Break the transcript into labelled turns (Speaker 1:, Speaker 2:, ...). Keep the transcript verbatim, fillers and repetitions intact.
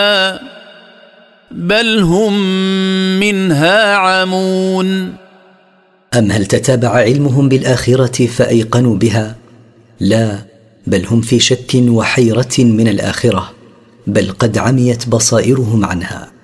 Speaker 1: بل هم منها عمون.
Speaker 2: أم هل تتابع علمهم بالآخرة فأيقنوا بها؟ لا، بل هم في شك وحيرة من الآخرة، بل قد عميت بصائرهم عنها.